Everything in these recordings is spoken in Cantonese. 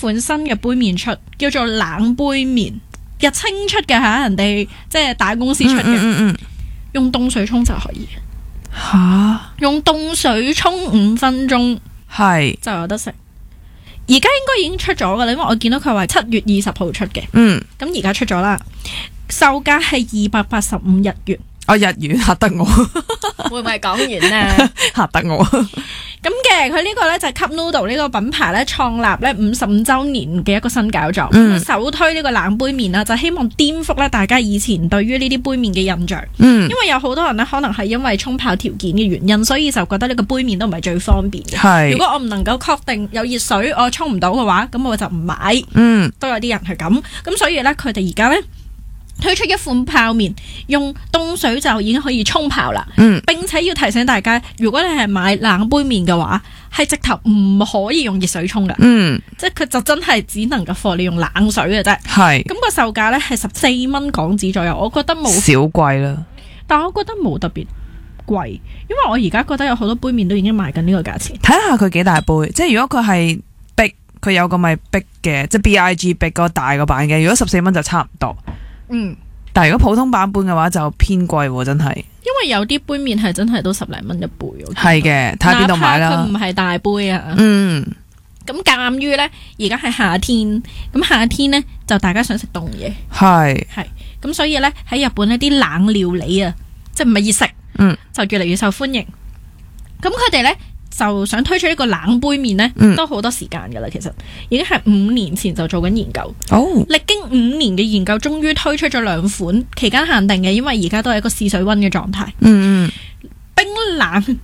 款新嘅杯麵出，叫做冷杯麵，日清出嘅吓，人哋即係大公司出嘅，用凍水沖就可以。 吓， 用凍水沖5分鐘係就有得食。而家應該已經出咗噶啦，因為我見到佢話7月20號出嘅。咁而家出咗啦，售價係285日元。 日元嚇得我， 會唔會講完呢？ 嚇得我。 咁嘅佢呢個呢，就係 Cup Noodle 呢個品牌呢，創立呢55週年嘅一個新搞作，首推呢個冷杯麵啦，就希望顛覆呢大家以前對於呢啲杯麵嘅印象。因為有好多人呢，可能係因為沖泡條件嘅原因，所以就覺得呢個杯麵都唔係最方便嘅。如果我唔能夠確定有熱水我沖唔到嘅話，咁我就唔買。都有啲人係咁所以呢，佢哋而家呢，推出一款泡麵，用凍水就已經可以沖泡啦。並且要提醒大家，如果你係買冷杯麵嘅話，係直頭唔可以用熱水沖㗎。即係佢就真係只能夠放你用冷水嘅啫。咁個售價呢係14蚊港紙左右，我覺得冇少貴啦。 但我覺得冇特別貴，因為我而家覺得有好多杯麵都已經賣緊呢個價錢。 睇下佢幾大杯，即係如果佢係Big，佢有個咪Big嘅，即係 BIG Big 個大個版嘅，如果14蚊就差唔多。但係如果普通版本嘅話就偏貴喎，真係。因為有啲杯麵係真係都10零蚊一杯。 係嘅，睇下邊度買啦。 佢唔係大杯啊。咁鑑於呢，而家係夏天，咁夏天呢，就大家想食凍嘢。係。咁所以呢，喺日本呢啲冷料理啊，即係唔係熱食，就越嚟越受歡迎。咁佢哋呢，就想推出呢個冷杯麵呢，都好多時間噶啦。其實已經係5年前就做緊研究。歷經5年嘅研究，終於推出咗2款，期間限定嘅，因為而家都係一個試水溫嘅狀態。冰冷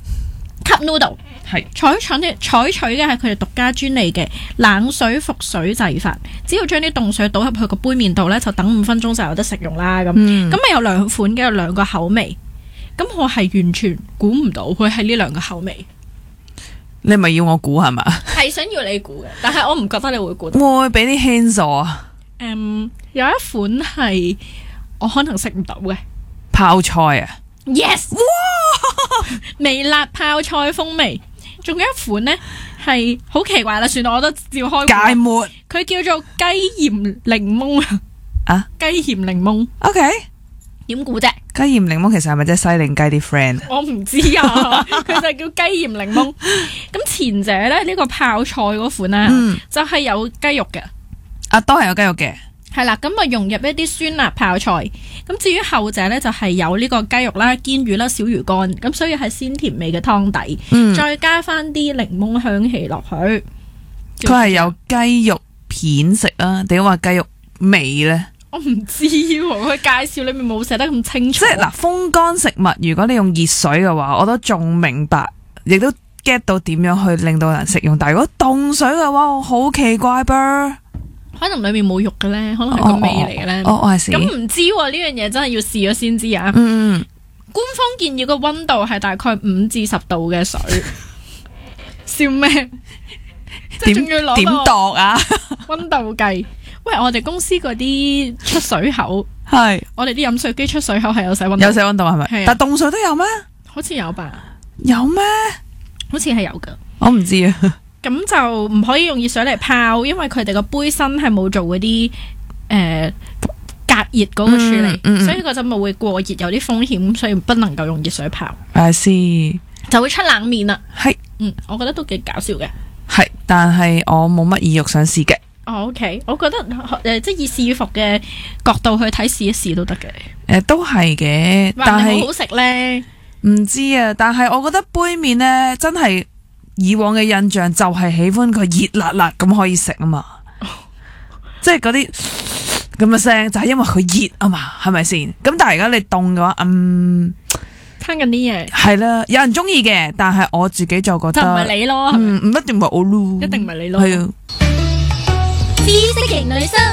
Cup Noodle 係採取嘅係佢哋獨家專利嘅冷水覆水製法，只要將啲凍水倒入去個杯麵度呢，就等5分鐘就有得食用啦。咁咪有2款嘅，有2個口味。咁我係完全估唔到佢係呢2個口味。 你咪要我估係嘛？係想要你估嘅，但係我唔覺得你會估到。 我會俾啲 hints 啊。 有一款係我可能食唔到嘅泡菜啊。 Yes， 哇，微辣泡菜風味。仲有一款呢係好奇怪啦，算啦，我都照開。芥末，佢叫做雞鹽檸檬啊。雞鹽檸檬。OK。點估啫？ 雞鹽檸檬其實係咪即係西檸雞啲 friend？ 我唔知啊，佢就叫雞鹽檸檬。咁前者咧，呢個泡菜嗰款咧，就係有雞肉嘅。都係有雞肉嘅。係啦，咁啊融入一啲酸辣泡菜。咁至於後者咧，就係有呢個雞肉啦、堅魚啦、小魚乾，咁所以係鮮甜味嘅湯底，再加翻啲檸檬香氣落去。 佢係有雞肉片食啊，定話雞肉味咧？ 我唔知喎，佢介紹裏面冇寫得咁清楚。 即係嗱，風乾食物，如果你用熱水嘅話，我都仲明白，亦都 get 到點樣去令到人食用。但係如果凍水嘅話，我好奇怪噃。可能裏面冇肉嘅咧，可能係個味嚟嘅咧。咁唔知喎，呢樣嘢真係要試咗先知啊。官方建議個溫度係大概5至10度嘅水。笑咩？點度啊？溫度計。喂，我哋公司嗰啲出水口係，我哋啲飲水機出水口係有寫溫度，有寫溫度係咪？係啊，但凍水都有咩？好似有吧？有咩？好似係有噶，我唔知啊。咁就唔可以用熱水嚟泡，因為佢哋個杯身係冇做嗰啲隔熱嗰個處理，所以個就咪會過熱，有啲風險，所以不能夠用熱水泡。係，就會出冷麵啦。係，我覺得都幾搞笑嘅。係，但係我冇乜意欲想試嘅。OK， 我覺得即係以試與服嘅角度去睇，試一試都得嘅。都係嘅，但係好食咧，唔知啊。但係我覺得杯麵咧，真係以往嘅印象就係喜歡佢熱辣辣咁可以食啊嘛。即係嗰啲咁嘅聲，就係因為佢熱啊嘛，係咪先？咁但係而家你凍嘅話，吞緊啲嘢係啦，有人中意嘅，但係我自己就覺得就唔係你咯，唔一定唔係我咯，一定唔係你咯，係啊。知識型女生，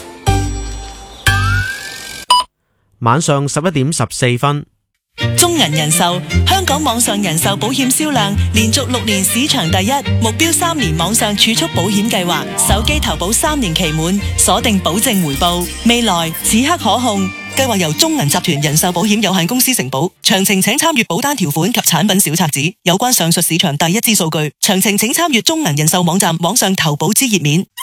晚上11點14分。 中銀人壽香港網上人壽保險銷量連續6年市場第一，目標3年網上儲蓄保險計劃，手機投保3年期滿，鎖定保證回報，未來此刻可控。計劃由中銀集團人壽保險有限公司承保，詳情請參閱保單條款及產品小冊子。有關上述市場第一支數據，詳情請參閱中銀人壽網站網上投保之頁面。